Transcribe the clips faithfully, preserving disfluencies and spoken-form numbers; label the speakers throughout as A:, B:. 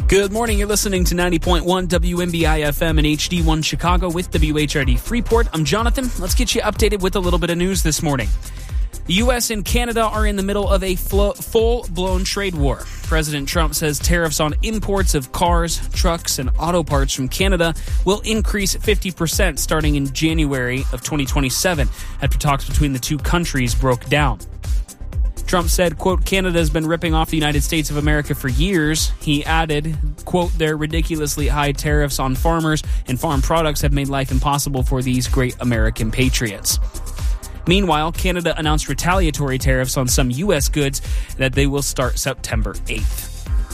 A: Good morning. You're listening to ninety point one W M B I F M and H D one Chicago with W H R D Freeport. I'm Jonathan. Let's get you updated with a little bit of news this morning. The U S and Canada are in the middle of a flo- full-blown trade war. President Trump says tariffs on imports of cars, trucks, and auto parts from Canada will increase fifty percent starting in January of twenty twenty-seven after talks between the two countries broke down. Trump said, quote, Canada has been ripping off the United States of America for years. He added, quote, their ridiculously high tariffs on farmers and farm products have made life impossible for these great American patriots. Meanwhile, Canada announced retaliatory tariffs on some U S goods that they will start September eighth.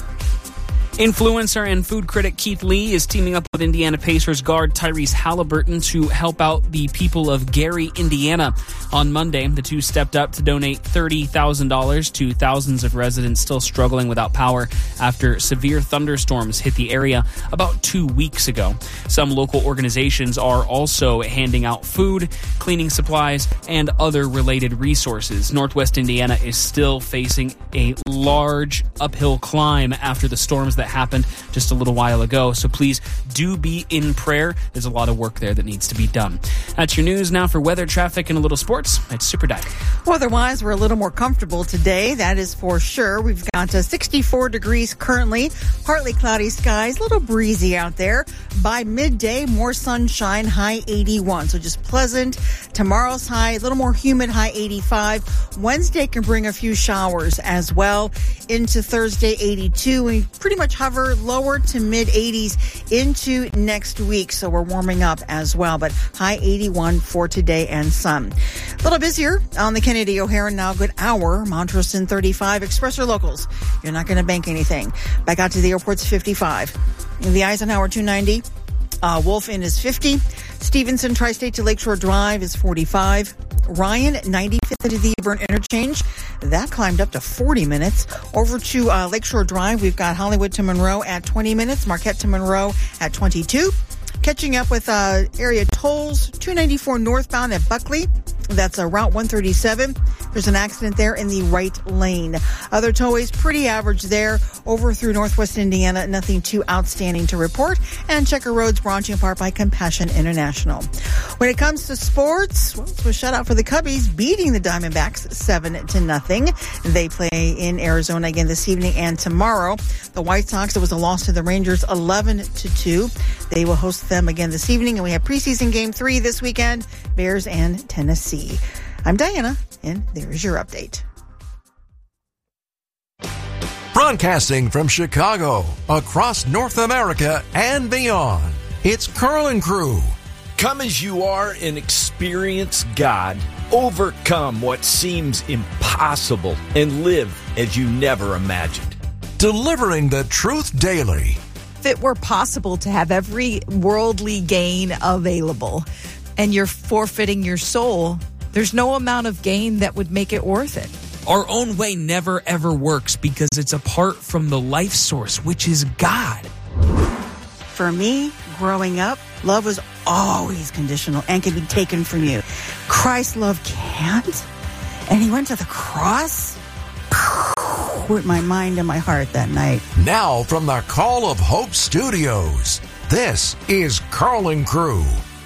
A: Influencer and food critic Keith Lee is teaming up with Indiana Pacers guard Tyrese Halliburton to help out the people of Gary, Indiana. On Monday, the two stepped up to donate thirty thousand dollars to thousands of residents still struggling without power after severe thunderstorms hit the area about two weeks ago. Some local organizations are also handing out food, cleaning supplies, and other related resources. Northwest Indiana is still facing a large uphill climb after the storms that happened just a little while ago. So please do be in prayer. There's a lot of work there that needs to be done. That's your news. Now for weather, traffic, and a little sports. It's Super Dive.
B: Weather-wise, we're a little more comfortable today. That is for sure. We've got uh, sixty-four degrees currently. Partly cloudy skies. A little breezy out there. By midday, more sunshine. High eighty-one. So just pleasant. Tomorrow's high, a little more humid. High eighty-five. Wednesday can bring a few showers as well. Into Thursday, eighty-two. We pretty much hover lower to mid eighties into next week. So we're warming up as well. But high eighty-one for today and sun. A little busier on the Kennedy O'Hara now. Good hour. Montrose in thirty-five. Express or locals. You're not going to bank anything. Back out to the airport's fifty-five. In the Eisenhower two ninety. Uh, Wolf Inn is fifty. Stevenson Tri-State to Lakeshore Drive is forty-five. Ryan, ninety-fifth to the Burn Interchange. That climbed up to forty minutes. Over to uh, Lakeshore Drive, we've got Hollywood to Monroe at twenty minutes. Marquette to Monroe at twenty-two. Catching up with uh, area tolls, two ninety-four northbound at Buckley. That's uh, Route one thirty-seven. There's an accident there in the right lane. Other tollways, pretty average there. Over through Northwest Indiana, nothing too outstanding to report. And Checker Road's brought to you in part by Compassion International. When it comes to sports, well, it's a shutout for the Cubbies, beating the Diamondbacks seven to nothing. They play in Arizona again this evening and tomorrow. The White Sox, it was a loss to the Rangers eleven to two. They will host them again this evening. And we have preseason game three this weekend, Bears and Tennessee. I'm Diana, and there's your update.
C: Broadcasting from Chicago, across North America and beyond, it's Carl and Crew.
D: Come as you are and experience God. Overcome what seems impossible and live as you never imagined.
C: Delivering the truth daily.
E: If it were possible to have every worldly gain available and you're forfeiting your soul, there's no amount of gain that would make it worth it.
A: Our own way never, ever works because it's apart from the life source, which is God.
B: For me, growing up, love was always conditional and can be taken from you. Christ's love can't. And he went to the cross with my mind and my heart that night.
C: Now from the Call of Hope Studios, this is Carl and Crew.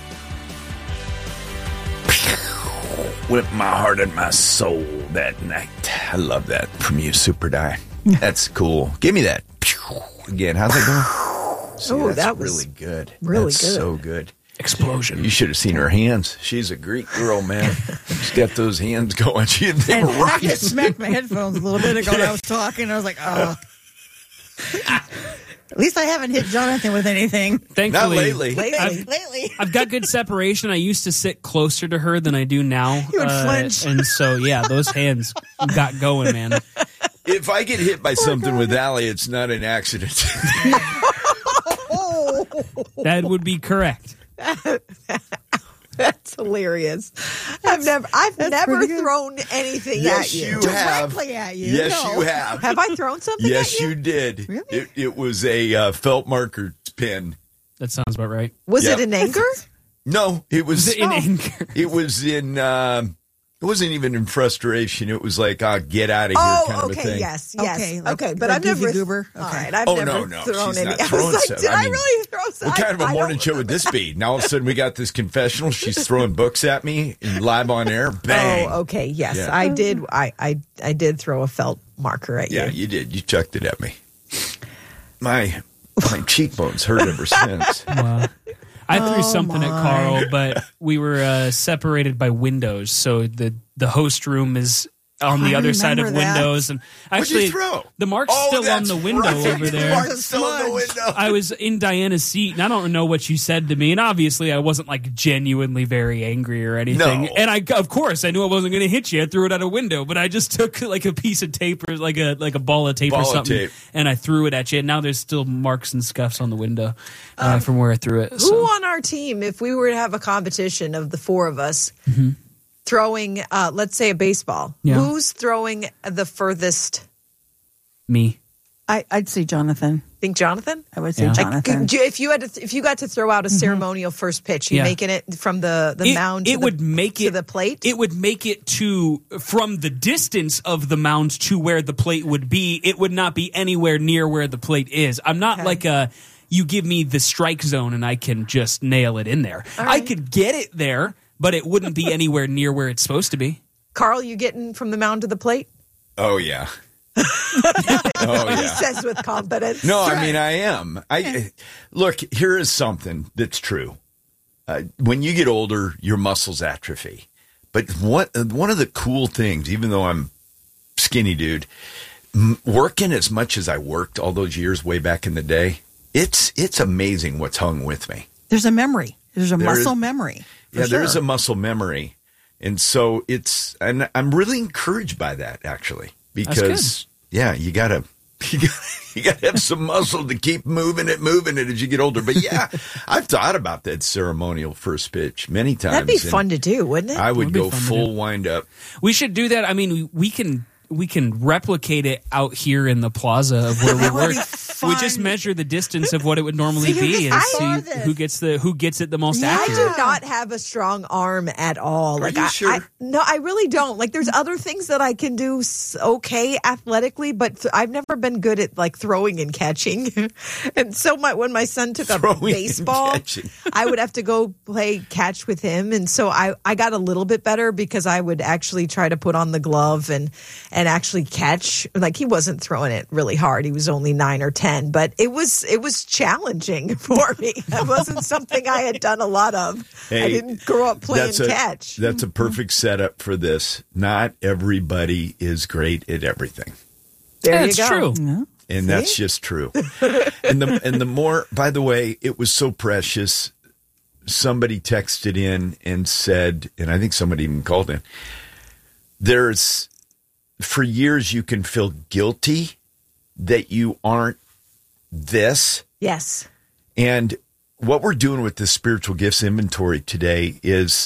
D: With my heart and my soul that night. I love that from you, Super Die. That's cool. Give me that again. How's that going? See,
E: oh,
D: that's
E: that was
D: really good.
E: Really
D: that's
E: good.
D: So good.
A: Explosion.
D: You should have seen her hands. She's a Greek girl, man. She's got those hands going. She they
B: And
D: were
B: I
D: rocking.
B: just smacked my headphones a little bit ago when I was talking. I was like, oh. At least I haven't hit Jonathan with anything.
A: Thankfully,
D: Not lately.
E: Lately.
A: I've,
B: Lately.
A: I've got good separation. I used to sit closer to her than I do now.
B: You would
A: uh,
B: flinch.
A: And so, yeah, those hands got going, man.
D: If I get hit by something with Allie, it's not an accident.
A: That would be correct.
E: That's hilarious. I've never, I've
B: that's
E: never
B: pretty good.
E: thrown anything
D: Yes,
E: at you.
D: you have.
B: Directly at you.
D: Yes,
B: No.
D: you have.
E: Have I thrown something
D: Yes,
E: at you?
D: you did.
B: Really?
D: It, it was a uh, felt marker pen.
A: That sounds about right.
E: Was
D: Yeah.
E: it in anger?
D: No, it was.
A: Was it in anger?
D: It was in. Um, It wasn't even in frustration. It was like, ah, get out of here
E: Oh,
D: kind
E: okay,
D: of a thing.
E: yes, yes.
B: Okay,
E: Okay,
B: like-
E: but
B: like
E: I've never.
B: Goofy Goober?
E: All
B: Okay.
E: right, I've
D: Oh,
E: never
D: no, no,
E: thrown
D: she's
E: any.
D: not
E: I
D: throwing
E: was like,
D: stuff.
E: did
D: I
E: I,
D: mean,
E: really throw some?
D: What kind of
E: I-
D: a
E: I
D: morning
E: don't
D: show would this be? Now all of a sudden we got this confessional. She's throwing books at me and live on air. Bang.
E: Oh, okay. Yes,
D: Yeah.
E: I did. I, I I did throw a felt marker at
D: Yeah,
E: you.
D: you did. You chucked it at me. My my cheekbones hurt ever since.
A: Wow. I threw
B: Oh,
A: something at
B: my.
A: Carl, but we were uh, separated by windows, so the the host room is on the
B: I
A: other side of
B: remember that.
A: windows. And
D: What'd you
A: actually,
D: throw?
A: the mark's
D: Oh,
A: still on
D: that's
A: the window
D: right.
A: over
D: The
A: there.
D: mark's still on the window.
A: I was in Diana's seat, and I don't know what you said to me. And obviously, I wasn't like genuinely very angry or anything.
D: No.
A: And I, of course, I knew I wasn't going to hit you. I threw it out a window, but I just took like a piece of tape or like a like a ball of tape
D: Ball
A: or
D: of
A: something,
D: tape.
A: and I threw it at you. And now there's still marks and scuffs on the window uh, from where I threw it.
E: Who
A: So.
E: on our team, if we were to have a competition of the four of us
A: Mm-hmm.
E: throwing, uh, let's say a baseball,
A: Yeah.
E: who's throwing the furthest?
A: Me.
B: I, I'd say Jonathan.
E: Think Jonathan?
B: I would say
A: Yeah. Like,
B: Jonathan.
E: Like, if you had to, if you got to throw out a ceremonial first pitch, you
A: Yeah.
E: making it from the, the
A: It,
E: mound. To
A: it
E: the,
A: would make
E: to
A: it
E: the plate.
A: It would make it to from the distance of the mound to where the plate would be. It would not be anywhere near where the plate is. I'm not
E: Okay.
A: like a. You give me the strike zone and I can just nail it in there.
E: All
A: I
E: right.
A: could get it there, but it wouldn't be anywhere near where it's supposed to be.
E: Carl, you getting from the mound to the plate?
D: Oh yeah. Oh
E: He
D: yeah.
E: says with confidence.
D: No, I mean I am. I look. Here is something that's true. Uh, when you get older, your muscles atrophy. But what one of the cool things, even though I'm skinny dude, m- working as much as I worked all those years way back in the day, it's it's amazing what's hung with me.
B: There's a memory. There's a
D: There
B: muscle
D: is-
B: memory. for
D: Yeah, there is
B: sure.
D: a muscle memory, and so it's. And I'm really encouraged by that actually, because yeah, you gotta. You gotta, you gotta have some muscle to keep moving it, moving it as you get older. But yeah, I've thought about that ceremonial first pitch many times.
E: That'd be
D: and
E: fun to do, wouldn't it?
D: I would
A: Would be
D: go
A: fun to
D: full
A: do.
D: wind up.
A: We should do that. I mean, we, we can we can replicate it out here in the plaza of where we
B: That would
A: work.
B: be
A: We just
B: fun.
A: measure the distance of what it would normally
E: See,
A: be and
E: I
A: see
E: saw this.
A: who gets the who gets it the most
E: I
A: accurate.
E: do not have a strong arm at all. Like
D: you
E: I,
D: sure?
E: I, no, I really don't. Like there's other things that I can do s- okay athletically, but th- I've never been good at like throwing and catching. And so my when my son took
D: Throwing
E: up
D: and
E: baseball,
D: catching.
E: I would have to go play catch with him, and so I I got a little bit better because I would actually try to put on the glove and and actually catch. Like he wasn't throwing it really hard. He was only nine or ten, but it was it was challenging for me. It wasn't something I had done a lot of. I
D: Hey,
E: didn't grow up playing
D: that's a,
E: catch.
D: That's a perfect setup for this. Not everybody is great at everything.
E: There
A: That's
E: you go.
A: true.
D: And that's just true. and the and the more, by the way, it was so precious. Somebody texted in and said, and I think somebody even called in, there's, for years you can feel guilty that you aren't this.
E: Yes.
D: And what we're doing with this spiritual gifts inventory today is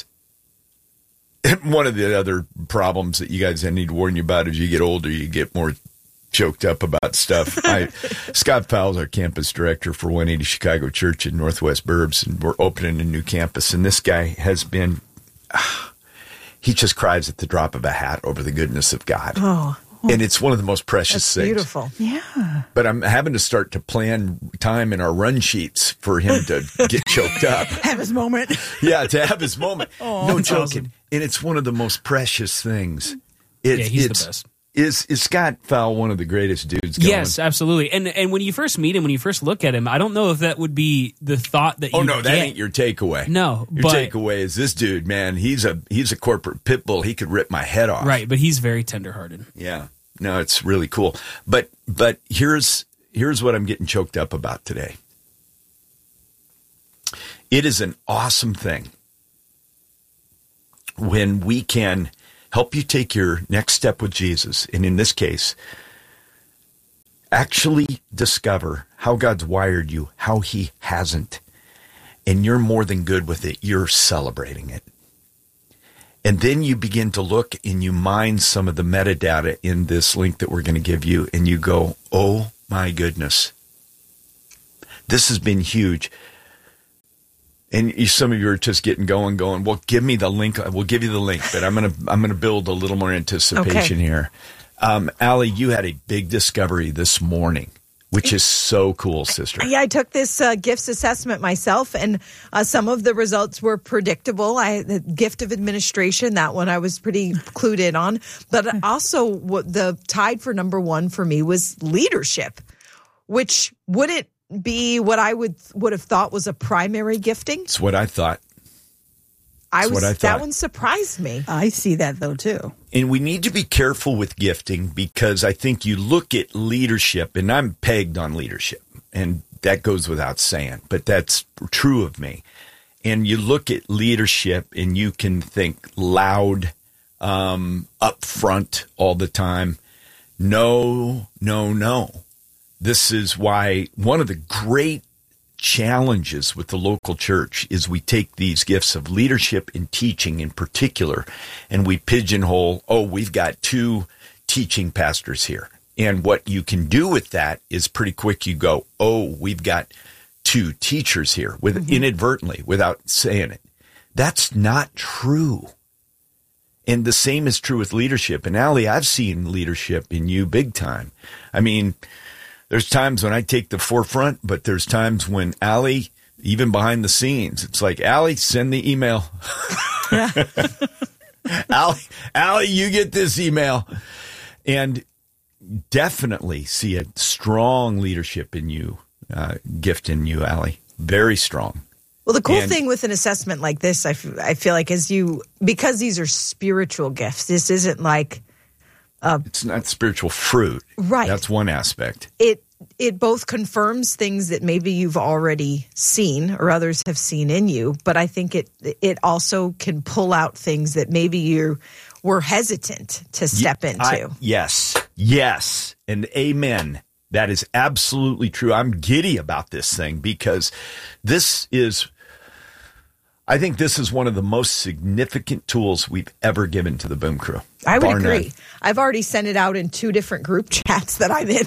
D: one of the other problems that you guys I need to warn you about as you get older, you get more choked up about stuff. I, Scott Powell's our campus director for one eighty Chicago Church in Northwest Burbs, and we're opening a new campus. And this guy has been, uh, he just cries at the drop of a hat over the goodness of God.
E: Oh,
D: And it's one of the most precious
E: that's
D: things.
E: beautiful.
B: Yeah.
D: But I'm having to start to plan time in our run sheets for him to get choked up.
B: Have his moment.
D: Yeah, to have his moment. no
A: that's
D: joking.
A: awesome.
D: And it's one of the most precious things. It,
A: Yeah, he's the
D: it's,
A: best.
D: Is is Scott Fowl one of the greatest dudes going?
A: Yes, absolutely. And and when you first meet him, when you first look at him, I don't know if that would be the thought that you
D: Oh no, that
A: get.
D: ain't your takeaway.
A: No,
D: your
A: but-
D: takeaway is this dude, man. He's a he's a corporate pit bull. He could rip my head off.
A: Right, but he's very tenderhearted.
D: Yeah. No, it's really cool. But but here's here's what I'm getting choked up about today. It is an awesome thing when we can help you take your next step with Jesus, and in this case, actually discover how God's wired you, how he hasn't, and you're more than good with it. You're celebrating it. And then you begin to look and you mine some of the metadata in this link that we're going to give you, and you go, oh my goodness, this has been huge. And you, some of you are just getting going, going, well, give me the link. We'll give you the link, but I'm going to I'm going to build a little more anticipation
E: okay.
D: here. Um, Allie, you had a big discovery this morning, which is so cool, sister.
E: Yeah, I took this uh, gifts assessment myself, and uh, some of the results were predictable. I the gift of administration, that one I was pretty clued in on. But also, what the tied for number one for me was leadership, which wouldn't be what I would would have thought was a primary gifting.
D: It's what I thought.
E: I
D: That's
E: was
D: what I thought.
E: That one surprised me.
B: I see that though too.
D: And we need to be careful with gifting because I think you look at leadership, and I'm pegged on leadership, and that goes without saying, but that's true of me. And you look at leadership and you can think loud, um, up front all the time. No, no, no. This is why one of the great challenges with the local church is we take these gifts of leadership and teaching in particular, and we pigeonhole, oh, we've got two teaching pastors here. And what you can do with that is pretty quick. You go, oh, we've got two teachers here with mm-hmm. inadvertently without saying it. That's not true. And the same is true with leadership. And Allie, I've seen leadership in you big time. I mean, there's times when I take the forefront, but there's times when Allie, even behind the scenes, it's like, Allie, send the email. Allie, Allie, you get this email. And definitely see a strong leadership in you, uh, gift in you, Allie. Very strong.
E: Well, the cool
D: And-
E: thing with an assessment like this, I, f- I feel like, is you, because these are spiritual gifts, this isn't like,
D: It's not spiritual fruit.
E: Right.
D: That's one aspect.
E: it it both confirms things that maybe you've already seen or others have seen in you, but I think it it also can pull out things that maybe you were hesitant to step
D: Ye-
E: into.
D: I- yes. Yes. And amen. That is absolutely true. I'm giddy about this thing because this is, I think this is one of the most significant tools we've ever given to the Boom Crew.
E: I would
D: Bar
E: agree.
D: none.
E: I've already sent it out in two different group chats that I'm in.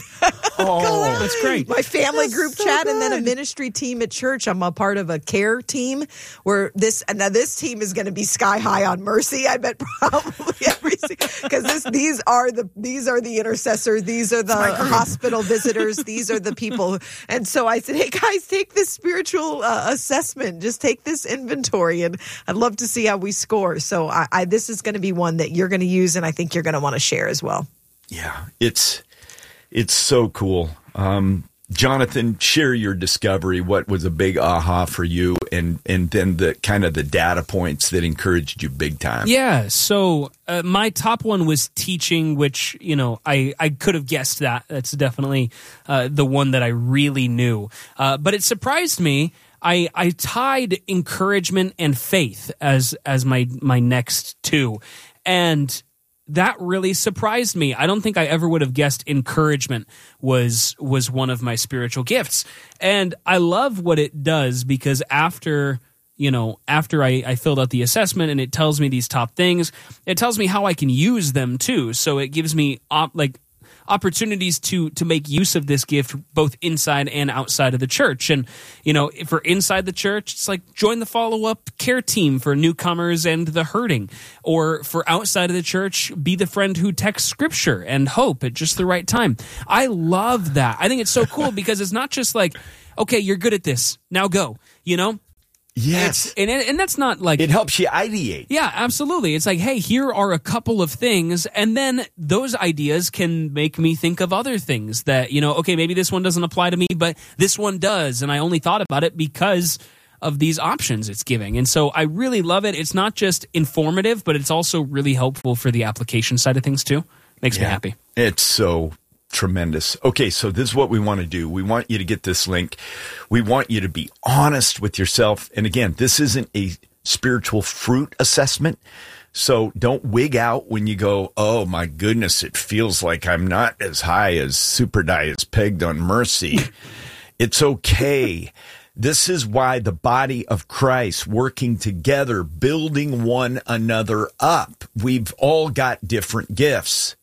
A: Oh, that's great.
E: My family
B: That's
E: group
B: so
E: chat and then a
B: good.
E: ministry team at church. I'm a part of a care team where this, and now this team is going to be sky high on mercy. I bet probably every, because this, these are the, these are the intercessors. These are the hospital visitors. These are the people. And so I said, hey guys, take this spiritual uh, assessment. Just take this inventory and I'd love to see how we score. So I, I this is going to be one that you're going to use and I think you're going to want to share as well.
D: Yeah, it's it's so cool. Um, Jonathan, share your discovery. What was a big aha for you, and and then the kind of the data points that encouraged you big time.
A: Yeah, so uh, my top one was teaching, which, you know, I, I could have guessed that. That's definitely uh, the one that I really knew. Uh, but it surprised me. I, I tied encouragement and faith as as my my next two. And that really surprised me. I don't think I ever would have guessed encouragement was was one of my spiritual gifts. And I love what it does because after, you know, after I, I filled out the assessment and it tells me these top things, it tells me how I can use them too. So it gives me op, like opportunities to to make use of this gift both inside and outside of the church. And, you know, for inside the church, it's like join the follow-up care team for newcomers and the hurting. Or for outside of the church, be the friend who texts scripture and hope at just the right time. I love that. I think it's so cool because it's not just like, okay, you're good at this, now go, you know?
D: Yes,
A: It's, and and that's not like
D: it helps you ideate.
A: yeah, absolutely. It's like, hey, here are a couple of things, and then those ideas can make me think of other things that, you know, okay, maybe this one doesn't apply to me, but this one does, and I only thought about it because of these options it's giving. And so I really love it. It's not just informative, but it's also really helpful for the application side of things too. Makes me
D: Yeah.
A: happy.
D: It's so tremendous. Okay, so this is what we want to do. We want you to get this link. We want you to be honest with yourself. And again, this isn't a spiritual fruit assessment. So don't wig out when you go, oh my goodness, it feels like I'm not as high as Super Die is pegged on mercy. It's okay. This is why the body of Christ working together, building one another up. We've all got different gifts.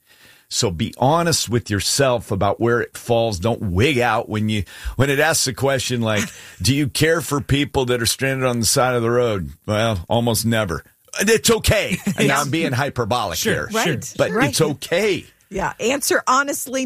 D: So be honest with yourself about where it falls. Don't wig out when you when it asks a question like, do you care for people that are stranded on the side of the road? Well, almost never. It's okay. And now I'm being hyperbolic
A: Sure,
D: here.
E: right,
D: But
E: right.
D: it's okay.
E: Yeah, answer honestly.